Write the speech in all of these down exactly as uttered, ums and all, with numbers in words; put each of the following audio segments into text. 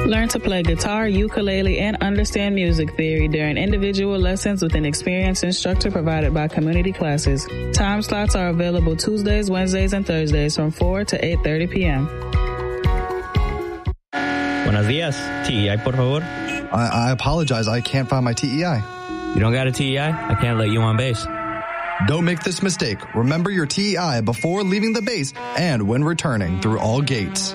Learn to play guitar, ukulele, and understand music theory during individual lessons with an experienced instructor provided by Community Classes. Time slots are available Tuesdays, Wednesdays, and Thursdays from four to eight thirty p.m. Buenos días. T E I, por favor. I, I apologize. I can't find my T E I. You don't got a T E I? I can't let you on base. Don't make this mistake. Remember your T E I before leaving the base and when returning through all gates.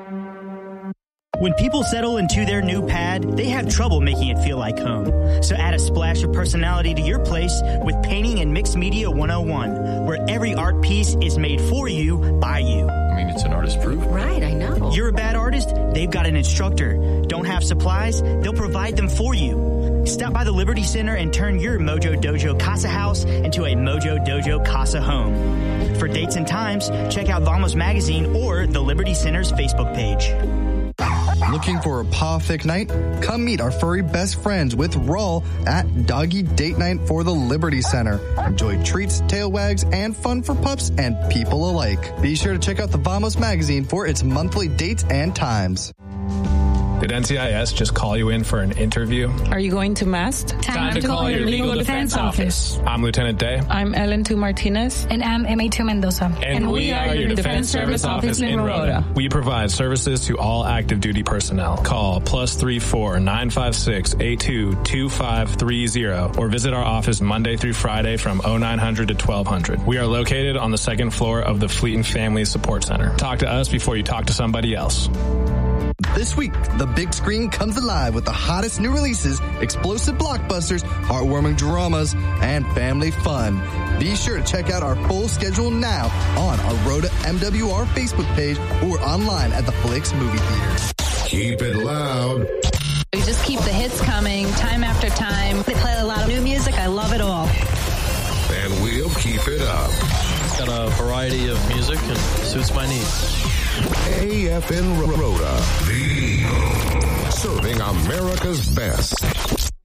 When people settle into their new pad, they have trouble making it feel like home. So add a splash of personality to your place with Painting and Mixed Media one oh one, where every art piece is made for you, by you. I mean, it's an artist proof. Right, I know. You're a bad artist? They've got an instructor. Don't have supplies? They'll provide them for you. Stop by the Liberty Center and turn your Mojo Dojo Casa House into a Mojo Dojo Casa Home. For dates and times, check out Vamos Magazine or the Liberty Center's Facebook page. Looking for a paw-thick night? Come meet our furry best friends with Rawl at Doggy Date Night for the Liberty Center. Enjoy treats, tail wags, and fun for pups and people alike. Be sure to check out the Vamos magazine for its monthly dates and times. Did N C I S just call you in for an interview? Are you going to MAST? Time, Time to, to call, call your legal defense, defense office. office. I'm Lieutenant Day. I'm Ellen two Martinez. And I'm M A two Mendoza. And, and we are your Defense, defense Service Office in Rhoda. We provide services to all active duty personnel. Call plus three four nine five six eight two two five three zero or visit our office Monday through Friday from oh nine hundred to twelve hundred. We are located on the second floor of the Fleet and Family Support Center. Talk to us before you talk to somebody else. This week, the big screen comes alive with the hottest new releases, explosive blockbusters, heartwarming dramas, and family fun. Be sure to check out our full schedule now on our Rhoda M W R Facebook page or online at the Flicks Movie Theater. Keep it loud. We just keep the hits coming time after time. They play a lot of new music. I love it all. And we'll keep it up. It's got a variety of music and suits my needs. A F N Rhoda, the serving America's best.